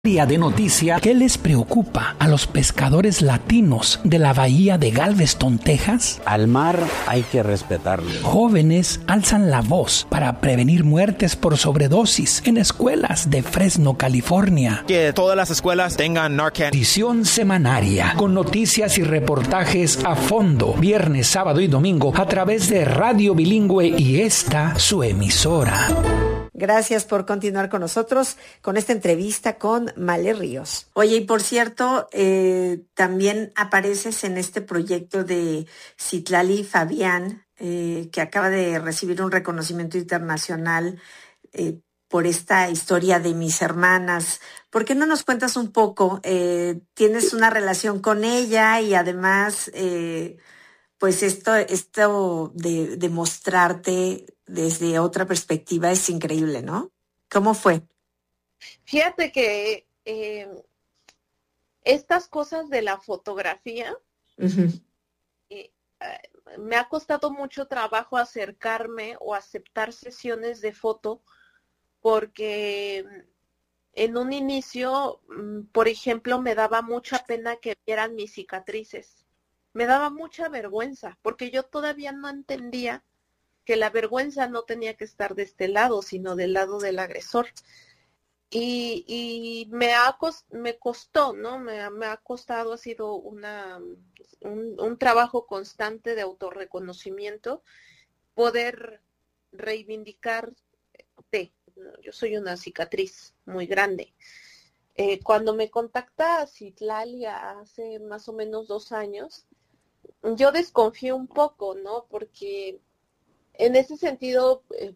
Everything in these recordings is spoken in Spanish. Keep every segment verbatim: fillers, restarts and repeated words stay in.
Día de noticia. ¿Qué les preocupa a los pescadores latinos de la bahía de Galveston, Texas? Al mar hay que respetarlo. Jóvenes alzan la voz para prevenir muertes por sobredosis en escuelas de Fresno, California. Que todas las escuelas tengan Narcan. Edición semanaria con noticias y reportajes a fondo, viernes, sábado y domingo a través de Radio Bilingüe y esta su emisora. Gracias por continuar con nosotros con esta entrevista con Male Ríos. Oye, y por cierto, eh, también apareces en este proyecto de Citlali Fabián, eh, que acaba de recibir un reconocimiento internacional eh, por esta historia de mis hermanas. ¿Por qué no nos cuentas un poco? Eh, tienes una relación con ella y además, eh, pues esto, esto de, de mostrarte desde otra perspectiva es increíble, ¿no? ¿Cómo fue? Fíjate que eh, estas cosas de la fotografía, uh-huh. eh, eh, me ha costado mucho trabajo acercarme o aceptar sesiones de foto porque en un inicio, por ejemplo, me daba mucha pena que vieran mis cicatrices. Me daba mucha vergüenza porque yo todavía no entendía que la vergüenza no tenía que estar de este lado, sino del lado del agresor. Y, y me ha cost, me costó, ¿no? Me, me ha costado, ha sido una, un, un trabajo constante de autorreconocimiento, poder reivindicarte. Yo soy una cicatriz muy grande. Eh, cuando me contacta Citlali hace más o menos dos años, yo desconfío un poco, ¿no? Porque en ese sentido, eh,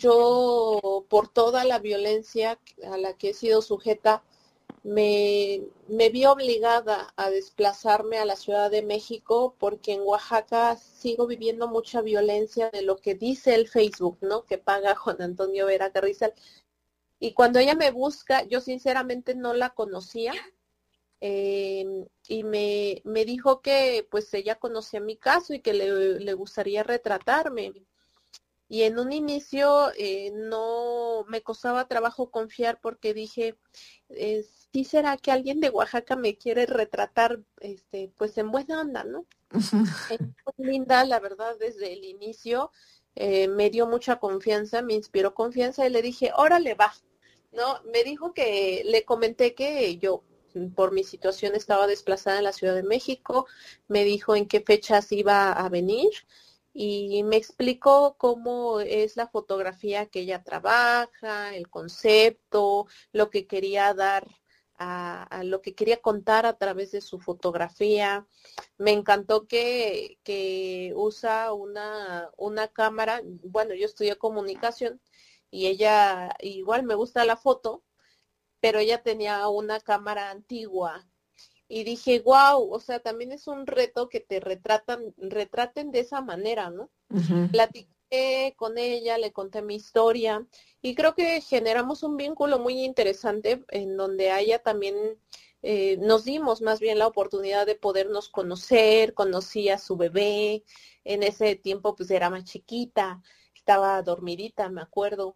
yo por toda la violencia a la que he sido sujeta, me, me vi obligada a desplazarme a la Ciudad de México porque en Oaxaca sigo viviendo mucha violencia de lo que dice el Facebook, ¿no? Que paga Juan Antonio Vera Carrizal. Y cuando ella me busca, yo sinceramente no la conocía. Eh, y me, me dijo que pues ella conocía mi caso y que le, le gustaría retratarme. Y en un inicio eh, no me costaba trabajo confiar porque dije, eh, sí será que alguien de Oaxaca me quiere retratar, este, pues en buena onda, ¿no? Es muy linda, la verdad, desde el inicio eh, me dio mucha confianza, me inspiró confianza y le dije, órale, va, ¿no? Me dijo que, le comenté que yo por mi situación estaba desplazada en la Ciudad de México, me dijo en qué fechas iba a venir. Y me explicó cómo es la fotografía que ella trabaja, el concepto, lo que quería dar, a, a lo que quería contar a través de su fotografía. Me encantó que, que usa una, una cámara, bueno, yo estudié comunicación y ella, igual me gusta la foto, pero ella tenía una cámara antigua. Y dije, wow, o sea, también es un reto que te retratan, retraten de esa manera, ¿no? Uh-huh. Platiqué con ella, le conté mi historia y creo que generamos un vínculo muy interesante en donde a ella también eh, nos dimos más bien la oportunidad de podernos conocer, conocí a su bebé, en ese tiempo pues era más chiquita, estaba dormidita, me acuerdo,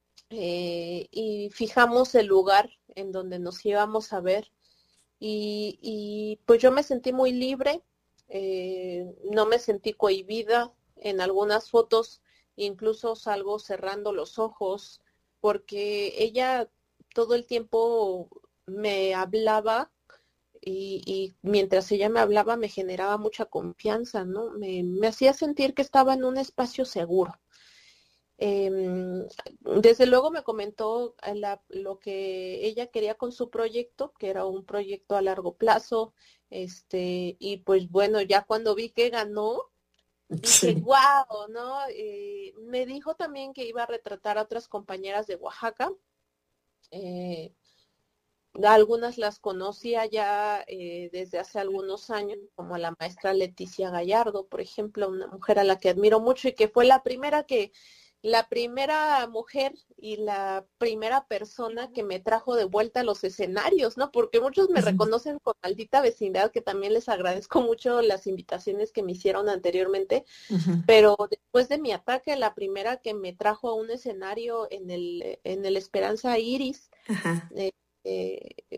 eh, y fijamos el lugar en donde nos íbamos a ver. Y, y pues yo me sentí muy libre, eh, no me sentí cohibida. En algunas fotos incluso salgo cerrando los ojos porque ella todo el tiempo me hablaba y, y mientras ella me hablaba me generaba mucha confianza, ¿no? Me, me hacía sentir que estaba en un espacio seguro. Eh, desde luego me comentó la, lo que ella quería con su proyecto, que era un proyecto a largo plazo, este, y pues bueno, ya cuando vi que ganó, dije, sí. Wow, ¿no? Eh, me dijo también que iba a retratar a otras compañeras de Oaxaca, eh, algunas las conocía ya eh, desde hace algunos años, como la maestra Leticia Gallardo, por ejemplo, una mujer a la que admiro mucho y que fue la primera que la primera mujer y la primera persona que me trajo de vuelta a los escenarios, ¿no? Porque muchos me reconocen con Maldita Vecindad, que también les agradezco mucho las invitaciones que me hicieron anteriormente, uh-huh. Pero después de mi ataque, la primera que me trajo a un escenario en el, en el Esperanza Iris, uh-huh. eh, eh,